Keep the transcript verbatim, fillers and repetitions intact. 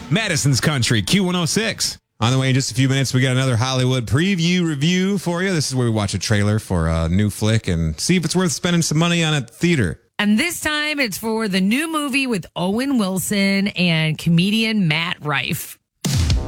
Madison's Country, Q one oh six. On the way in just a few minutes, we got another Hollywood preview review for you. This is where we watch a trailer for a new flick and see if it's worth spending some money on at theater. And this time it's for the new movie with Owen Wilson and comedian Matt Rife.